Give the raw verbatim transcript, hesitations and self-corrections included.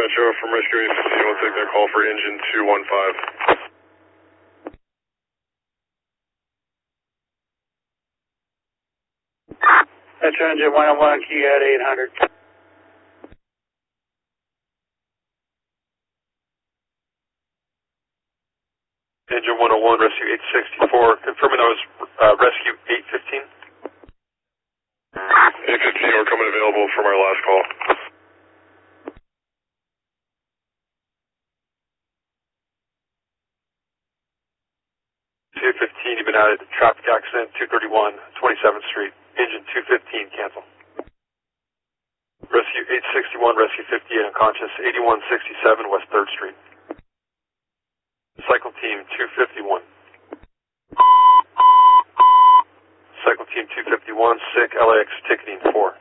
Metro from Rescue eight fifteen. We'll take that call for engine two one five. Metro engine one oh one, key at eight hundred. Engine one oh one, Rescue eight sixty-four. Confirming that was uh, Rescue eight fifteen. eight fifteen, we're coming available from our last call. two fifteen, you've been out at traffic accident, two thirty-one, twenty-seventh Street. Engine two fifteen, cancel. Rescue eight sixty-one, Rescue fifty-eight, unconscious, eighty-one sixty-seven West third Street. Cycle team two fifty-one. Cycle team two fifty-one, sick, L A X ticketing four.